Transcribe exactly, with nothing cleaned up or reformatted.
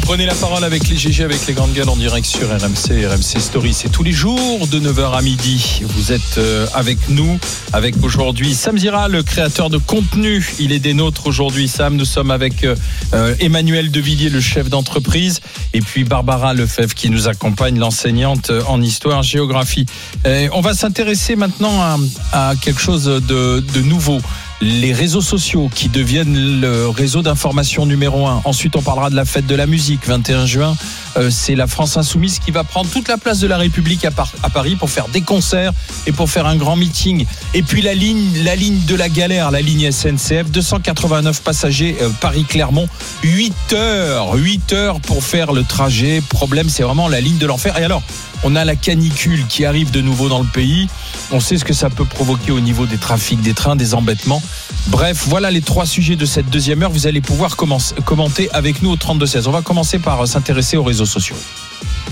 prenez la parole avec les G G, avec les grandes gueules en direct sur R M C, R M C Story. C'est tous les jours de neuf heures à midi. Vous êtes avec nous, avec aujourd'hui Sam Zira, le créateur de contenu. Il est des nôtres aujourd'hui. Sam, nous sommes avec euh, Emmanuel Devilliers, le chef d'entreprise, et puis Barbara Lefebvre qui nous accompagne, l'enseignante en histoire-géographie. Et on va s'intéresser maintenant à, à quelque chose de, de nouveau. Les réseaux sociaux qui deviennent le réseau d'information numéro un. Ensuite, on parlera de la fête de la musique, vingt et un juin. Euh, c'est la France Insoumise qui va prendre toute la place de la République à, Par- à Paris pour faire des concerts et pour faire un grand meeting. Et puis la ligne, la ligne de la galère, la ligne S N C F, deux cent quatre-vingt-neuf passagers, euh, Paris-Clermont, huit heures, huit heures pour faire le trajet. Problème, c'est vraiment la ligne de l'enfer. Et alors, on a la canicule qui arrive de nouveau dans le pays. On sait ce que ça peut provoquer au niveau des trafics, des trains, des embêtements. Bref, voilà les trois sujets de cette deuxième heure. Vous allez pouvoir commencer, commenter avec nous au trente-deux seize. On va commencer par s'intéresser aux réseaux sociaux.